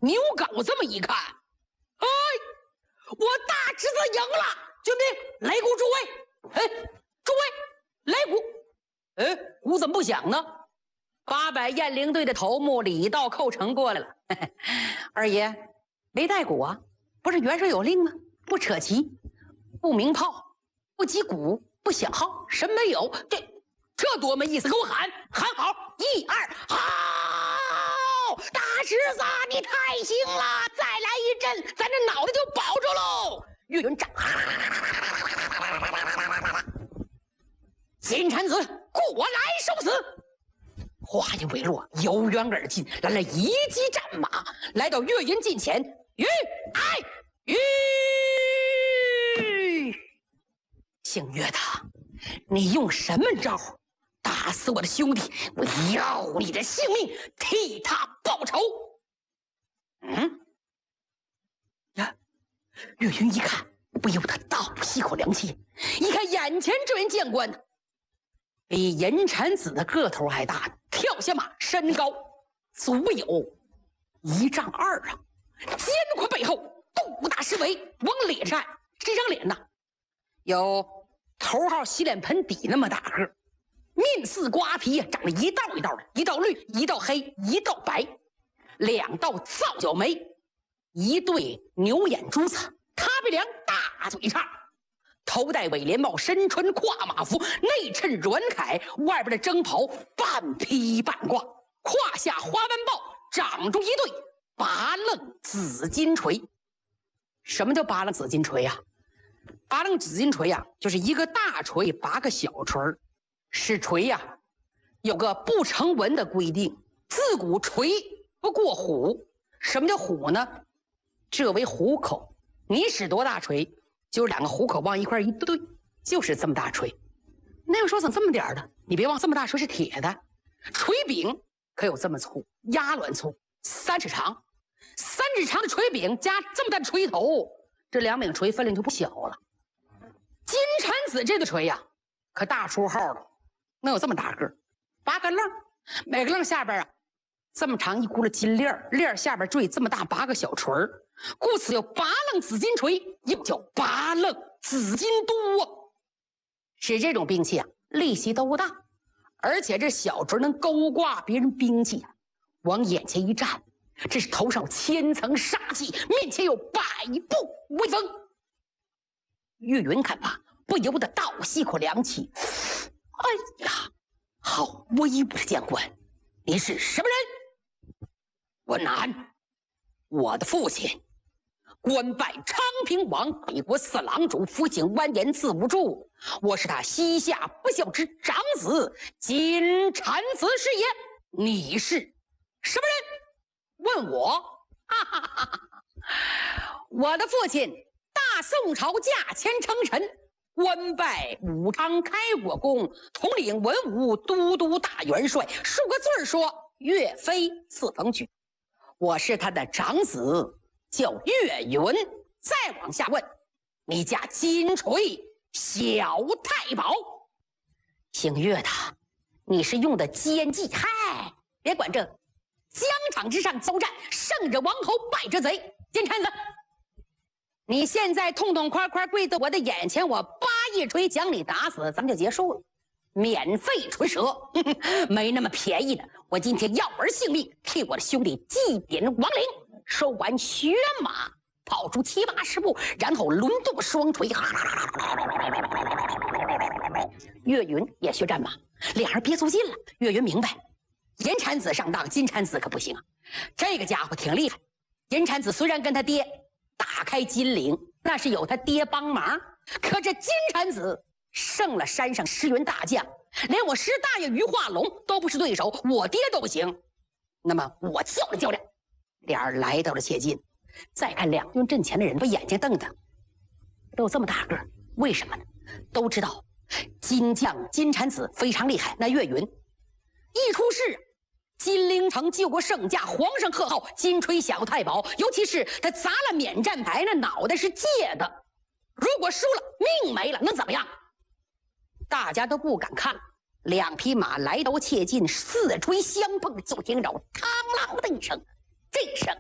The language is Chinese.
牛皋这么一看，哎，我大侄子赢了！军兵，擂鼓诸位！哎，诸位，擂鼓！哎，鼓怎么不响呢？800雁翎队的头目李道寇成过来了。二爷，没带鼓啊？不是元帅有令吗？不扯旗，不鸣炮，不击鼓，不响号，什么没有？这多没意思！给我喊好！1、2，好！大侄子，你太行了！再来一阵，咱这脑袋就保住喽！岳云长，金蝉子，过来受死！话音未落，由远而近，来了一骑战马，来到岳云近前，姓岳的，你用什么招打死我的兄弟？我要你的性命，替他报仇！岳云一看，不由得倒吸口凉气。一看眼前这位将官呢，比银蝉子的个头还大，跳下马，身高足有1.2丈啊！肩宽背厚，肚大势肥，往脸上看，这张脸呐，有头号洗脸盆底那么大个，面似瓜皮，长得一道一道的，一道绿，一道黑，一道白，2道皂角眉，一对牛眼珠子，塌鼻梁，大嘴叉，头戴尾连帽，身穿跨马服，内衬软铠，外边的征袍半披半挂，胯下花斑豹，长着一对八楞紫金锤。什么叫八楞紫金锤呀？八楞紫金锤呀，就是一个大锤8个小锤，使锤呀有个不成文的规定，自古锤不过虎。什么叫虎呢？这为虎口，你使多大锤，就是2个虎口往一块一对，就是这么大锤。那又说怎么这么点的？你别忘，这么大锤是铁的，锤柄可有这么粗，鸭卵粗，3尺长，3尺长的锤柄加这么大的锤头，这2柄锤分量就不小了。金蝉子这个锤呀，可大出号了，能有这么大个，8个楞，每个楞下边啊这么长一轱辘金链，链下边坠这么大8个小锤儿，故此有8楞紫金锤，又叫8楞紫金都啊。使这种兵器啊，力气都大，而且这小锤能勾挂别人兵器啊，往眼前一站，这是头上千层杀气，面前有百步威风。岳云看罢，不由得倒吸口凉气。哎呀，好威武的将官，你是什么人？问南，我的父亲官拜昌平王北国4郎主，辅警完颜字无柱，我是他膝下不孝之长子金蝉子是也。你是什么人？问我？哈哈哈哈！我的父亲大宋朝驾前称臣，官拜武昌开国公，统领文武都督大元帅，数个字儿说岳飞四封举。我是他的长子，叫岳云。再往下问，你家金锤小太保，姓岳的，你是用的奸计。嗨，别管这，疆场之上交战，胜者王侯，败者贼。金蝉子，你现在痛痛快快跪在我的眼前，我8一锤将你打死，咱们就结束了，免费锤折。没那么便宜的，我今天要儿性命，替我的兄弟祭奠亡灵，收完血马，跑出7、80步，然后抡动双锤，岳云也学战马，俩人憋足劲了。岳云明白，银蝉子上当，金蝉子可不行啊，这个家伙挺厉害。银蝉子虽然跟他爹打开金陵，那是有他爹帮忙，可这金蝉子胜了山上10员大将，连我10大爷于化龙都不是对手，我爹都不行。那么我较量较量。俩人来到了切近，再看2军阵前的人，把眼睛瞪得都有这么大个，为什么呢？都知道金将金蝉子非常厉害，那岳云一出世，金陵城救过圣驾，皇上贺号金锤小太保，尤其是他砸了免战牌，那脑袋是借的，如果输了命没了能怎么样？大家都不敢看。2匹马来到切近，4锤相碰，就听着嘡啷的一声，这声